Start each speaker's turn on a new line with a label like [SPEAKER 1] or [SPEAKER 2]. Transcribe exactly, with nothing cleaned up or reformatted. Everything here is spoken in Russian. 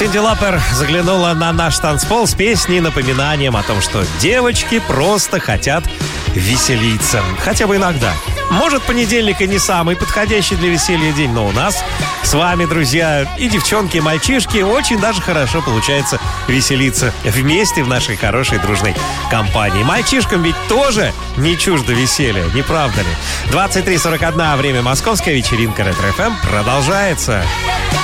[SPEAKER 1] Синди Лапер заглянула на наш танцпол с песней напоминанием о том, что девочки просто хотят веселиться. Хотя бы иногда. Может, понедельник и не самый подходящий для веселья день, но у нас с вами, друзья, и девчонки, и мальчишки, очень даже хорошо получается веселиться вместе в нашей хорошей дружной компании. Мальчишкам ведь тоже не чуждо веселья, не правда ли? двадцать три сорок один, время московская, вечеринка Ретро-эф эм продолжается.